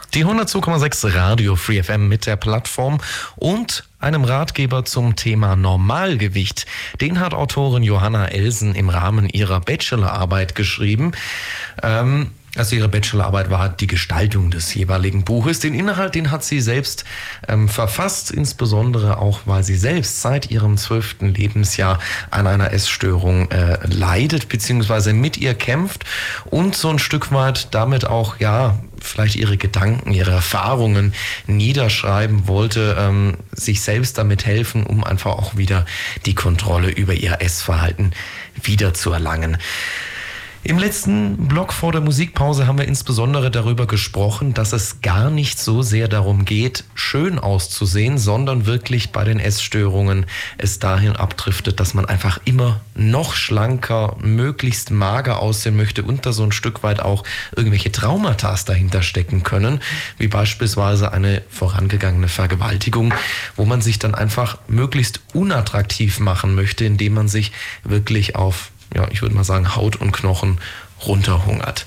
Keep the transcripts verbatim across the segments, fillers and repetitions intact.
Die hundertzwei Komma sechs Radio Free F M mit der Plattform und einem Ratgeber zum Thema Normalgewicht. Den hat Autorin Johanna Elsen im Rahmen ihrer Bachelorarbeit geschrieben. Ähm, also ihre Bachelorarbeit war die Gestaltung des jeweiligen Buches. Den Inhalt, den hat sie selbst ähm, verfasst, insbesondere auch, weil sie selbst seit ihrem zwölften Lebensjahr an einer Essstörung äh, leidet, beziehungsweise mit ihr kämpft und so ein Stück weit damit auch, ja, vielleicht ihre Gedanken, ihre Erfahrungen niederschreiben wollte, ähm, sich selbst damit helfen, um einfach auch wieder die Kontrolle über ihr Essverhalten wiederzuerlangen. Im letzten Block vor der Musikpause haben wir insbesondere darüber gesprochen, dass es gar nicht so sehr darum geht, schön auszusehen, sondern wirklich bei den Essstörungen es dahin abdriftet, dass man einfach immer noch schlanker, möglichst mager aussehen möchte und da so ein Stück weit auch irgendwelche Traumata dahinter stecken können, wie beispielsweise eine vorangegangene Vergewaltigung, wo man sich dann einfach möglichst unattraktiv machen möchte, indem man sich wirklich auf, ja, ich würde mal sagen, Haut und Knochen runterhungert.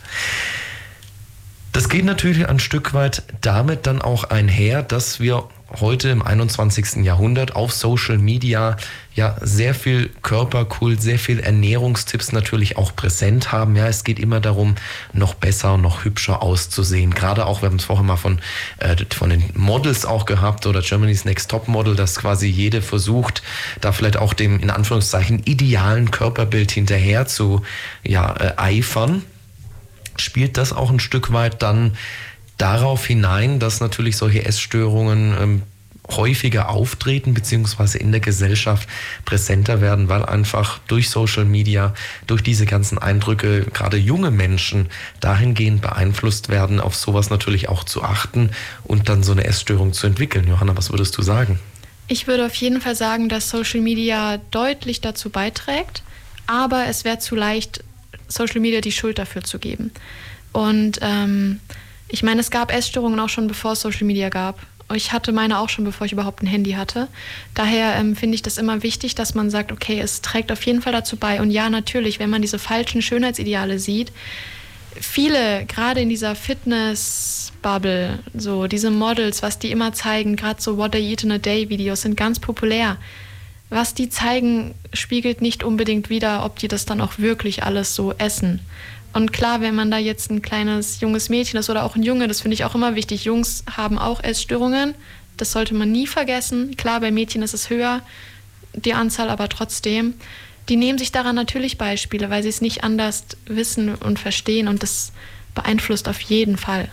Das geht natürlich ein Stück weit damit dann auch einher, dass wir heute im einundzwanzigsten Jahrhundert auf Social Media ja sehr viel Körperkult, sehr viel Ernährungstipps natürlich auch präsent haben. Ja, es geht immer darum, noch besser, noch hübscher auszusehen. Gerade auch, wir haben es vorher mal von, äh, von den Models auch gehabt oder Germany's Next Top Model, dass quasi jede versucht, da vielleicht auch dem in Anführungszeichen idealen Körperbild hinterher zu ja, äh, eifern. Spielt das auch ein Stück weit dann darauf hinein, dass natürlich solche Essstörungen ähm, häufiger auftreten beziehungsweise in der Gesellschaft präsenter werden, weil einfach durch Social Media, durch diese ganzen Eindrücke gerade junge Menschen dahingehend beeinflusst werden, auf sowas natürlich auch zu achten und dann so eine Essstörung zu entwickeln. Johanna, was würdest du sagen? Ich würde auf jeden Fall sagen, dass Social Media deutlich dazu beiträgt, aber es wäre zu leicht, Social Media die Schuld dafür zu geben. Und ähm, ich meine, es gab Essstörungen auch schon, bevor es Social Media gab. Ich hatte meine auch schon, bevor ich überhaupt ein Handy hatte. Daher ähm, finde ich das immer wichtig, dass man sagt, okay, es trägt auf jeden Fall dazu bei. Und ja, natürlich, wenn man diese falschen Schönheitsideale sieht, viele, gerade in dieser Fitness-Bubble, so diese Models, was die immer zeigen, gerade so What I Eat in a Day Videos sind ganz populär. Was die zeigen, spiegelt nicht unbedingt wider, ob die das dann auch wirklich alles so essen. Und klar, wenn man da jetzt ein kleines, junges Mädchen ist oder auch ein Junge, das finde ich auch immer wichtig. Jungs haben auch Essstörungen, das sollte man nie vergessen. Klar, bei Mädchen ist es höher, die Anzahl, aber trotzdem. Die nehmen sich daran natürlich Beispiele, weil sie es nicht anders wissen und verstehen und das beeinflusst auf jeden Fall.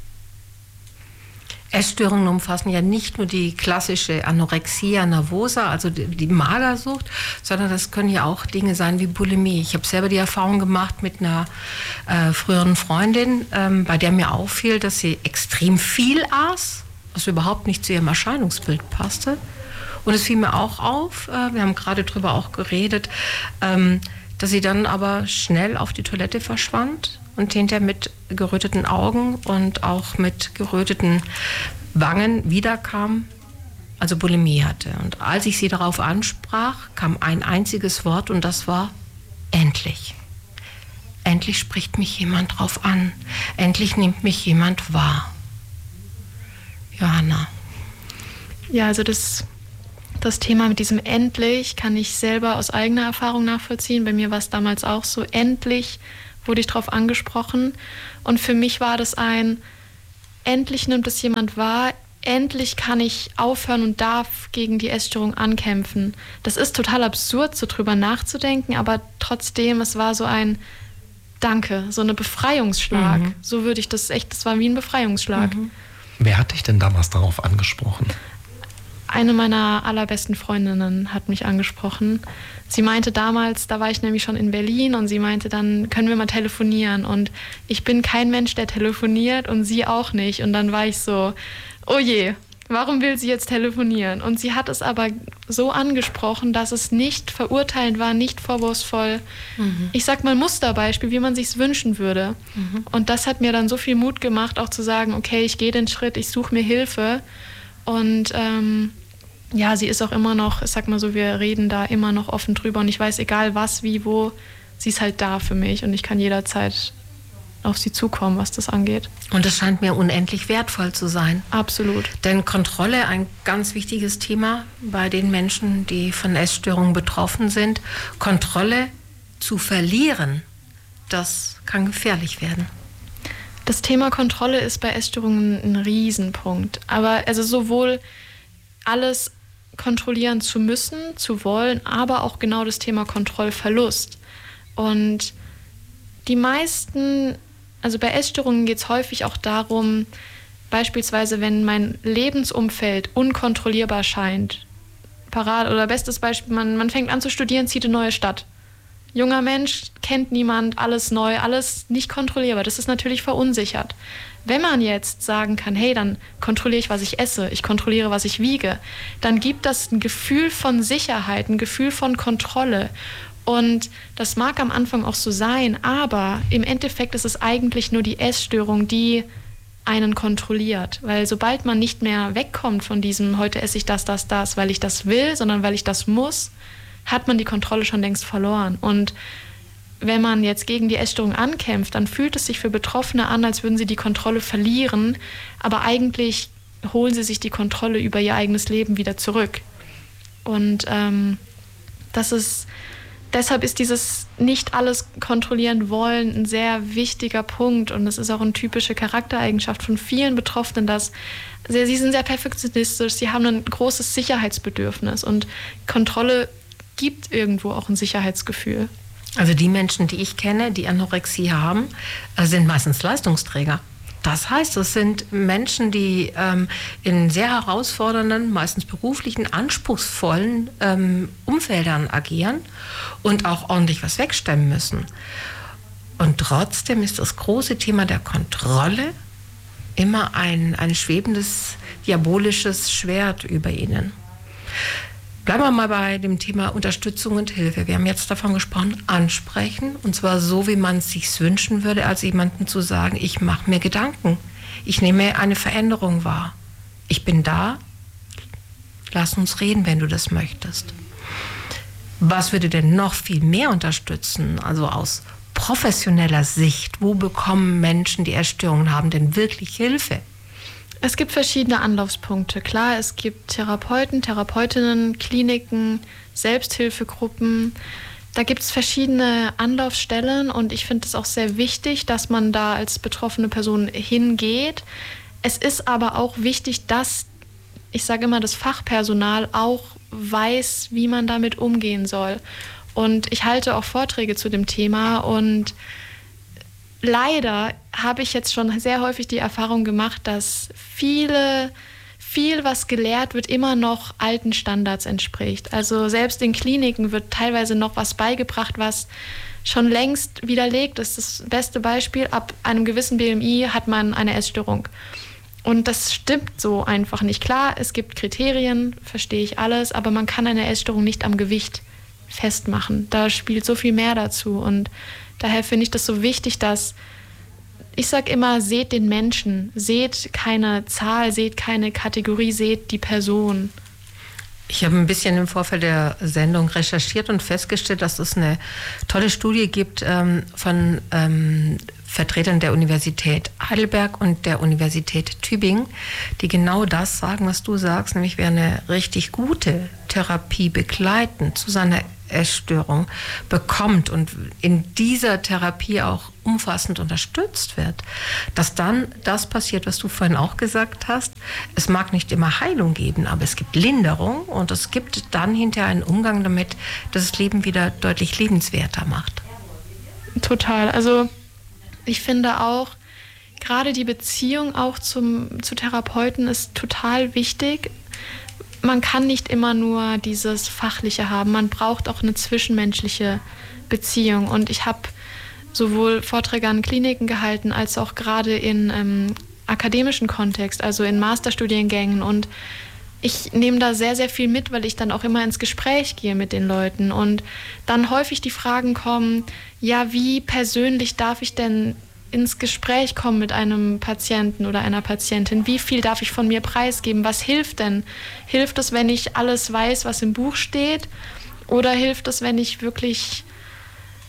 Essstörungen umfassen ja nicht nur die klassische Anorexia nervosa, also die, die Magersucht, sondern das können ja auch Dinge sein wie Bulimie. Ich habe selber die Erfahrung gemacht mit einer äh, früheren Freundin, ähm, bei der mir auffiel, dass sie extrem viel aß, was überhaupt nicht zu ihrem Erscheinungsbild passte. Und es fiel mir auch auf, äh, wir haben gerade drüber auch geredet, ähm, dass sie dann aber schnell auf die Toilette verschwand und hinterher mit geröteten Augen und auch mit geröteten Wangen wiederkam, also Bulimie hatte. Und als ich sie darauf ansprach, kam ein einziges Wort und das war endlich. Endlich spricht mich jemand drauf an. Endlich nimmt mich jemand wahr. Johanna. Ja, also das, das Thema mit diesem endlich kann ich selber aus eigener Erfahrung nachvollziehen. Bei mir war es damals auch so, endlich wurde ich darauf angesprochen. Und für mich war das ein, endlich nimmt es jemand wahr, endlich kann ich aufhören und darf gegen die Essstörung ankämpfen. Das ist total absurd, so drüber nachzudenken, aber trotzdem, es war so ein Danke, so eine Befreiungsschlag. Mhm. So würde ich das echt, das war wie ein Befreiungsschlag. Mhm. Wer hat dich denn damals darauf angesprochen? Eine meiner allerbesten Freundinnen hat mich angesprochen. Sie meinte damals, da war ich nämlich schon in Berlin und sie meinte dann, können wir mal telefonieren? Und ich bin kein Mensch, der telefoniert und sie auch nicht. Und dann war ich so, oh je, warum will sie jetzt telefonieren? Und sie hat es aber so angesprochen, dass es nicht verurteilend war, nicht vorwurfsvoll. Mhm. Ich sag mal Musterbeispiel, wie man sich's wünschen würde. Mhm. Und das hat mir dann so viel Mut gemacht, auch zu sagen, okay, ich gehe den Schritt, ich suche mir Hilfe. Und ähm, ja, sie ist auch immer noch, ich sag mal so, wir reden da immer noch offen drüber und ich weiß, egal was, wie, wo, sie ist halt da für mich und ich kann jederzeit auf sie zukommen, was das angeht. Und es scheint mir unendlich wertvoll zu sein. Absolut. Denn Kontrolle, ein ganz wichtiges Thema bei den Menschen, die von Essstörungen betroffen sind. Kontrolle zu verlieren, das kann gefährlich werden. Das Thema Kontrolle ist bei Essstörungen ein Riesenpunkt. Aber also sowohl alles kontrollieren zu müssen, zu wollen, aber auch genau das Thema Kontrollverlust. Und die meisten, also bei Essstörungen geht es häufig auch darum, beispielsweise wenn mein Lebensumfeld unkontrollierbar scheint. Parat oder bestes Beispiel, man, man fängt an zu studieren, zieht in eine neue Stadt. Junger Mensch, kennt niemand, alles neu, alles nicht kontrollierbar. Das ist natürlich verunsichert. Wenn man jetzt sagen kann, hey, dann kontrolliere ich, was ich esse, ich kontrolliere, was ich wiege, dann gibt das ein Gefühl von Sicherheit, ein Gefühl von Kontrolle. Und das mag am Anfang auch so sein, aber im Endeffekt ist es eigentlich nur die Essstörung, die einen kontrolliert. Weil sobald man nicht mehr wegkommt von diesem, heute esse ich das, das, das, weil ich das will, sondern weil ich das muss, hat man die Kontrolle schon längst verloren. Und wenn man jetzt gegen die Essstörung ankämpft, dann fühlt es sich für Betroffene an, als würden sie die Kontrolle verlieren, aber eigentlich holen sie sich die Kontrolle über ihr eigenes Leben wieder zurück. Und ähm, das ist, deshalb ist dieses nicht alles kontrollieren wollen ein sehr wichtiger Punkt, und das ist auch eine typische Charaktereigenschaft von vielen Betroffenen, dass sie, sie sind sehr perfektionistisch, sie haben ein großes Sicherheitsbedürfnis, und Kontrolle gibt irgendwo auch ein Sicherheitsgefühl. Also die Menschen, die ich kenne, die Anorexie haben, sind meistens Leistungsträger. Das heißt, es sind Menschen, die ähm, in sehr herausfordernden, meistens beruflichen, anspruchsvollen ähm, Umfeldern agieren und auch ordentlich was wegstemmen müssen. Und trotzdem ist das große Thema der Kontrolle immer ein, ein schwebendes, diabolisches Schwert über ihnen. Bleiben wir mal bei dem Thema Unterstützung und Hilfe. Wir haben jetzt davon gesprochen, ansprechen, und zwar so, wie man es sich wünschen würde, als jemandem zu sagen, ich mache mir Gedanken, ich nehme eine Veränderung wahr, ich bin da, lass uns reden, wenn du das möchtest. Was würde denn noch viel mehr unterstützen, also aus professioneller Sicht? Wo bekommen Menschen, die Essstörungen haben, denn wirklich Hilfe? Es gibt verschiedene Anlaufspunkte. Klar, es gibt Therapeuten, Therapeutinnen, Kliniken, Selbsthilfegruppen. Da gibt es verschiedene Anlaufstellen, und ich finde es auch sehr wichtig, dass man da als betroffene Person hingeht. Es ist aber auch wichtig, dass, ich sage immer, das Fachpersonal auch weiß, wie man damit umgehen soll. Und ich halte auch Vorträge zu dem Thema, und leider habe ich jetzt schon sehr häufig die Erfahrung gemacht, dass viele, viel, was gelehrt wird, immer noch alten Standards entspricht. Also selbst in Kliniken wird teilweise noch was beigebracht, was schon längst widerlegt ist. Das beste Beispiel, ab einem gewissen B M I hat man eine Essstörung. Und das stimmt so einfach nicht. Klar, es gibt Kriterien, verstehe ich alles, aber man kann eine Essstörung nicht am Gewicht festmachen. Da spielt so viel mehr dazu, und daher finde ich das so wichtig, dass, ich sage immer, seht den Menschen, seht keine Zahl, seht keine Kategorie, seht die Person. Ich habe ein bisschen im Vorfeld der Sendung recherchiert und festgestellt, dass es eine tolle Studie gibt ähm, von ähm, Vertretern der Universität Heidelberg und der Universität Tübingen, die genau das sagen, was du sagst, nämlich wer eine richtig gute Therapie begleitend zu seiner Essstörung bekommt und in dieser Therapie auch umfassend unterstützt wird, dass dann das passiert, was du vorhin auch gesagt hast. Es mag nicht immer Heilung geben, aber es gibt Linderung, und es gibt dann hinterher einen Umgang damit, das das Leben wieder deutlich lebenswerter macht. Total. Also ich finde auch, gerade die Beziehung auch zum, zu Therapeuten ist total wichtig. Man kann nicht immer nur dieses Fachliche haben, man braucht auch eine zwischenmenschliche Beziehung. Und ich habe sowohl Vorträge an Kliniken gehalten, als auch gerade in ähm, akademischen Kontext, also in Masterstudiengängen. Und ich nehme da sehr, sehr viel mit, weil ich dann auch immer ins Gespräch gehe mit den Leuten. Und dann häufig die Fragen kommen, ja, wie persönlich darf ich denn ins Gespräch kommen mit einem Patienten oder einer Patientin? Wie viel darf ich von mir preisgeben? Was hilft denn? Hilft es, wenn ich alles weiß, was im Buch steht? Oder hilft es, wenn ich wirklich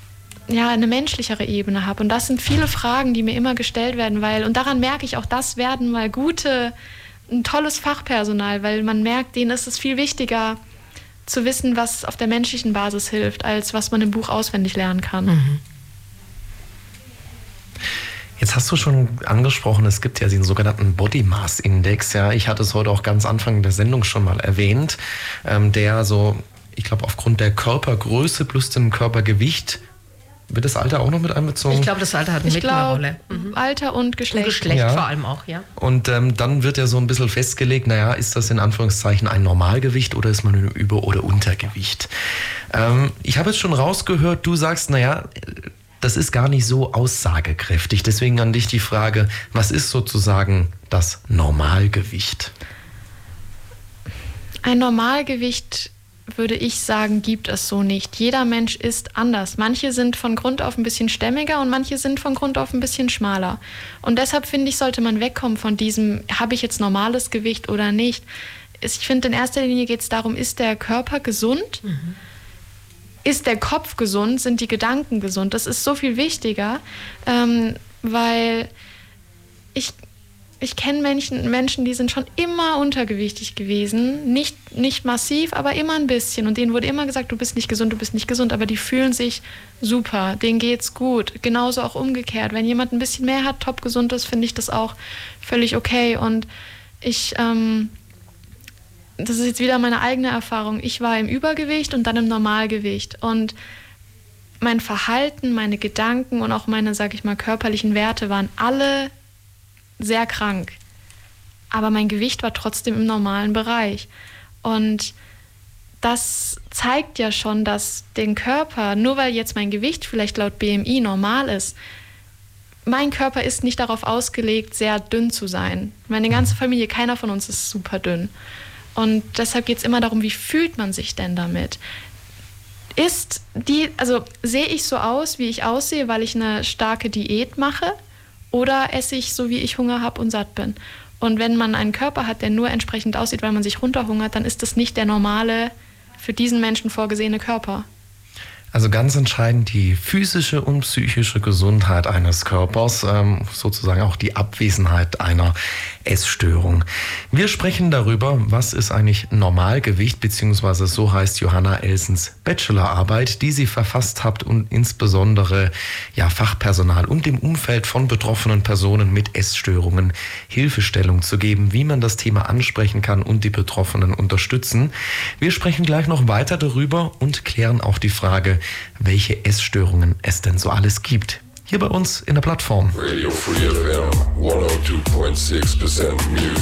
ja, eine menschlichere Ebene habe. Und das sind viele Fragen, die mir immer gestellt werden, weil, und daran merke ich auch, das werden mal gute, ein tolles Fachpersonal, weil man merkt, denen ist es viel wichtiger zu wissen, was auf der menschlichen Basis hilft, als was man im Buch auswendig lernen kann. Mhm. Jetzt hast du schon angesprochen, es gibt ja den sogenannten Body Mass Index. Ja, ich hatte es heute auch ganz Anfang der Sendung schon mal erwähnt, ähm, der so, ich glaube, aufgrund der Körpergröße plus dem Körpergewicht. Wird das Alter auch noch mit einbezogen? Ich glaube, das Alter hat eine ich glaub, Rolle. Mhm. Alter und Geschlecht. Und Geschlecht ja. vor allem auch, ja. Und ähm, dann wird ja so ein bisschen festgelegt, naja, ist das in Anführungszeichen ein Normalgewicht oder ist man im Über- oder Untergewicht? Ähm, ich habe jetzt schon rausgehört, du sagst, naja, das ist gar nicht so aussagekräftig. Deswegen an dich die Frage, was ist sozusagen das Normalgewicht? Ein Normalgewicht, würde ich sagen, gibt es so nicht. Jeder Mensch ist anders. Manche sind von Grund auf ein bisschen stämmiger und manche sind von Grund auf ein bisschen schmaler. Und deshalb finde ich, sollte man wegkommen von diesem, habe ich jetzt normales Gewicht oder nicht. Ich finde, in erster Linie geht es darum, ist der Körper gesund? Mhm. Ist der Kopf gesund? Sind die Gedanken gesund? Das ist so viel wichtiger, ähm, weil ich... Ich kenne Menschen, Menschen, die sind schon immer untergewichtig gewesen. Nicht, nicht massiv, aber immer ein bisschen. Und denen wurde immer gesagt, du bist nicht gesund, du bist nicht gesund. Aber die fühlen sich super, denen geht's gut. Genauso auch umgekehrt. Wenn jemand ein bisschen mehr hat, top gesund ist, finde ich das auch völlig okay. Und ich, ähm, das ist jetzt wieder meine eigene Erfahrung. Ich war im Übergewicht und dann im Normalgewicht. Und mein Verhalten, meine Gedanken und auch meine, sag ich mal, körperlichen Werte waren alle sehr krank, aber mein Gewicht war trotzdem im normalen Bereich. Und das zeigt ja schon, dass den Körper, nur weil jetzt mein Gewicht vielleicht laut B M I normal ist, mein Körper ist nicht darauf ausgelegt, sehr dünn zu sein. Meine ganze Familie, keiner von uns ist super dünn. Und deshalb geht es immer darum, wie fühlt man sich denn damit? Ist die, also sehe ich so aus, wie ich aussehe, weil ich eine starke Diät mache? Oder esse ich so, wie ich Hunger habe und satt bin? Und wenn man einen Körper hat, der nur entsprechend aussieht, weil man sich runterhungert, dann ist das nicht der normale, für diesen Menschen vorgesehene Körper. Also ganz entscheidend die physische und psychische Gesundheit eines Körpers, ähm, sozusagen auch die Abwesenheit einer Essstörung. Wir sprechen darüber, was ist eigentlich Normalgewicht, beziehungsweise so heißt Johanna Elsens Bachelorarbeit, die sie verfasst hat und insbesondere ja, Fachpersonal und dem Umfeld von betroffenen Personen mit Essstörungen Hilfestellung zu geben, wie man das Thema ansprechen kann und die Betroffenen unterstützen. Wir sprechen gleich noch weiter darüber und klären auch die Frage, welche Essstörungen es denn so alles gibt. Hier bei uns in der Plattform. Radio Free F M one oh two point six percent Music.